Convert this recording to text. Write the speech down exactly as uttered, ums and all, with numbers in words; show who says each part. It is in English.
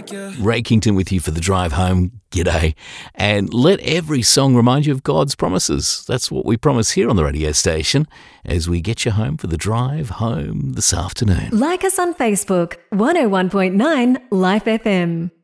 Speaker 1: Ray Kington with you for the drive home. G'day. And let every song remind you of God's promises. That's what we promise here on the radio station as we get you home for the drive home this afternoon.
Speaker 2: Like us on Facebook, one oh one point nine Life F M.